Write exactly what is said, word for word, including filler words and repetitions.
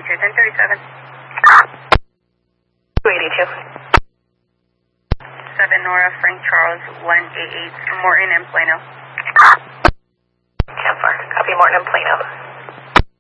eighty-two, ten thirty-seven. two eighty-two. seven Nora, Frank Charles, one eight eight, Morton and Plano. ten four, copy Morton and Plano.